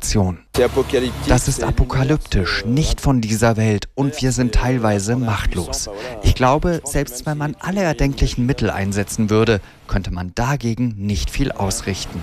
Situation. Das ist apokalyptisch, nicht von dieser Welt und wir sind teilweise machtlos. Ich glaube, selbst wenn man alle erdenklichen Mittel einsetzen würde, könnte man dagegen nicht viel ausrichten.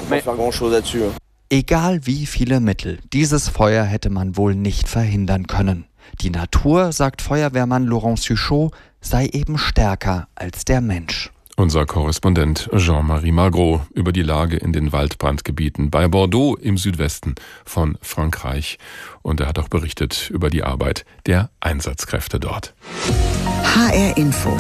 Egal wie viele Mittel, dieses Feuer hätte man wohl nicht verhindern können. Die Natur, sagt Feuerwehrmann Laurent Suchot, sei eben stärker als der Mensch. Unser Korrespondent Jean-Marie Magro über die Lage in den Waldbrandgebieten bei Bordeaux im Südwesten von Frankreich. Und er hat auch berichtet über die Arbeit der Einsatzkräfte dort. HR Info.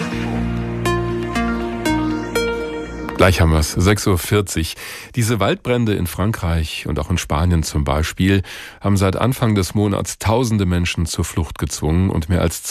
Gleich haben wir es, 6.40 Uhr. Diese Waldbrände in Frankreich und auch in Spanien zum Beispiel haben seit Anfang des Monats tausende Menschen zur Flucht gezwungen und mehr als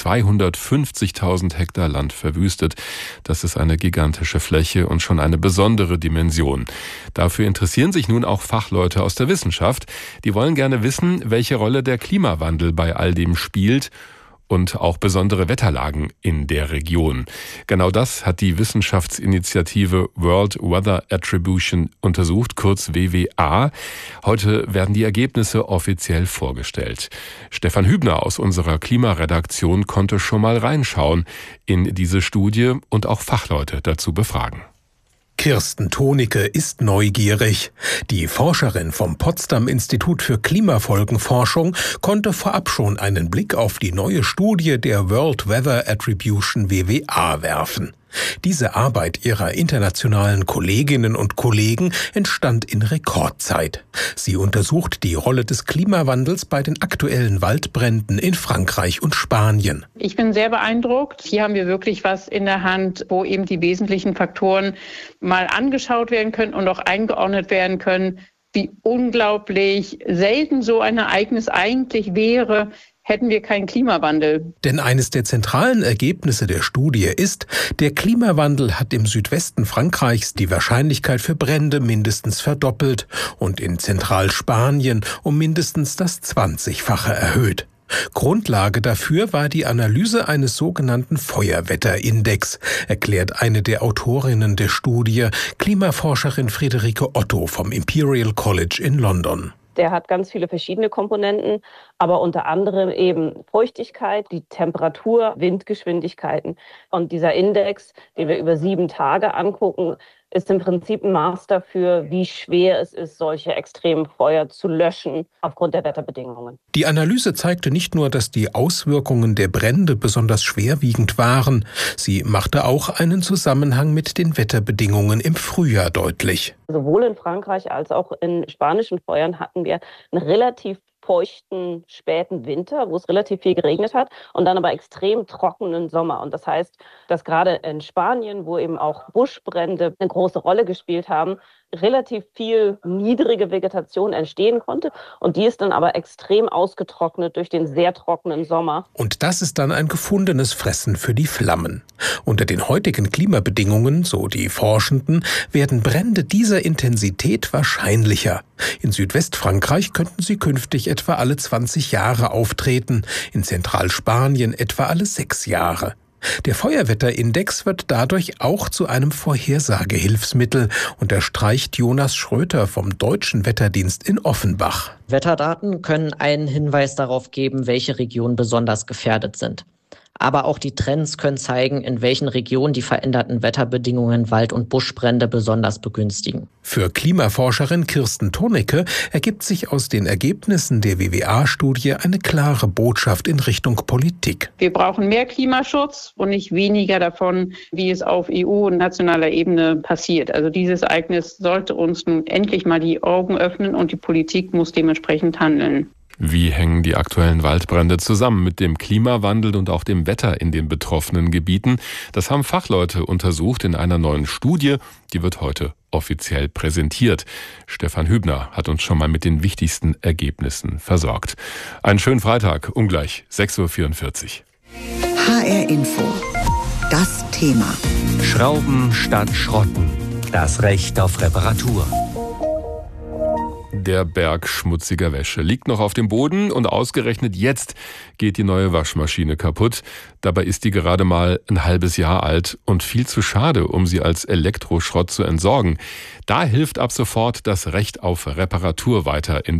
250.000 Hektar Land verwüstet. Das ist eine gigantische Fläche und schon eine besondere Dimension. Dafür interessieren sich nun auch Fachleute aus der Wissenschaft. Die wollen gerne wissen, welche Rolle der Klimawandel bei all dem spielt und auch besondere Wetterlagen in der Region. Genau das hat die Wissenschaftsinitiative World Weather Attribution untersucht, kurz WWA. Heute werden die Ergebnisse offiziell vorgestellt. Stefan Hübner aus unserer Klimaredaktion konnte schon mal reinschauen in diese Studie und auch Fachleute dazu befragen. Kirsten Thonicke ist neugierig. Die Forscherin vom Potsdam-Institut für Klimafolgenforschung konnte vorab schon einen Blick auf die neue Studie der World Weather Attribution WWA werfen. Diese Arbeit ihrer internationalen Kolleginnen und Kollegen entstand in Rekordzeit. Sie untersucht die Rolle des Klimawandels bei den aktuellen Waldbränden in Frankreich und Spanien. Ich bin sehr beeindruckt. Hier haben wir wirklich was in der Hand, wo eben die wesentlichen Faktoren mal angeschaut werden können und auch eingeordnet werden können, wie unglaublich selten so ein Ereignis eigentlich wäre, hätten wir keinen Klimawandel. Denn eines der zentralen Ergebnisse der Studie ist, der Klimawandel hat im Südwesten Frankreichs die Wahrscheinlichkeit für Brände mindestens verdoppelt und in Zentralspanien um mindestens das 20-fache erhöht. Grundlage dafür war die Analyse eines sogenannten Feuerwetterindex, erklärt eine der Autorinnen der Studie, Klimaforscherin Friederike Otto vom Imperial College in London. Der hat ganz viele verschiedene Komponenten, aber unter anderem eben Feuchtigkeit, die Temperatur, Windgeschwindigkeiten. Und dieser Index, den wir über 7 Tage angucken, ist im Prinzip ein Maß dafür, wie schwer es ist, solche extremen Feuer zu löschen aufgrund der Wetterbedingungen. Die Analyse zeigte nicht nur, dass die Auswirkungen der Brände besonders schwerwiegend waren, sie machte auch einen Zusammenhang mit den Wetterbedingungen im Frühjahr deutlich. Sowohl in Frankreich als auch in spanischen Feuern hatten wir einen relativ feuchten, späten Winter, wo es relativ viel geregnet hat und dann aber extrem trockenen Sommer. Und das heißt, dass gerade in Spanien, wo eben auch Buschbrände eine große Rolle gespielt haben, relativ viel niedrige Vegetation entstehen konnte. Und die ist dann aber extrem ausgetrocknet durch den sehr trockenen Sommer. Und das ist dann ein gefundenes Fressen für die Flammen. Unter den heutigen Klimabedingungen, so die Forschenden, werden Brände dieser Intensität wahrscheinlicher. In Südwestfrankreich könnten sie künftig etwa alle 20 Jahre auftreten, in Zentralspanien etwa alle 6 Jahre. Der Feuerwetterindex wird dadurch auch zu einem Vorhersagehilfsmittel, unterstreicht Jonas Schröter vom Deutschen Wetterdienst in Offenbach. Wetterdaten können einen Hinweis darauf geben, welche Regionen besonders gefährdet sind. Aber auch die Trends können zeigen, in welchen Regionen die veränderten Wetterbedingungen Wald- und Buschbrände besonders begünstigen. Für Klimaforscherin Kirsten Thonicke ergibt sich aus den Ergebnissen der WWA-Studie eine klare Botschaft in Richtung Politik. Wir brauchen mehr Klimaschutz und nicht weniger davon, wie es auf EU- und nationaler Ebene passiert. Also dieses Ereignis sollte uns nun endlich mal die Augen öffnen und die Politik muss dementsprechend handeln. Wie hängen die aktuellen Waldbrände zusammen mit dem Klimawandel und auch dem Wetter in den betroffenen Gebieten? Das haben Fachleute untersucht in einer neuen Studie, die wird heute offiziell präsentiert. Stefan Hübner hat uns schon mal mit den wichtigsten Ergebnissen versorgt. Einen schönen Freitag, ungleich 6.44 Uhr. HR Info. Das Thema. Schrauben statt Schrotten. Das Recht auf Reparatur. Der Berg schmutziger Wäsche liegt noch auf dem Boden und ausgerechnet jetzt geht die neue Waschmaschine kaputt. Dabei ist die gerade mal ein halbes Jahr alt und viel zu schade, um sie als Elektroschrott zu entsorgen. Da hilft ab sofort das Recht auf Reparatur weiter in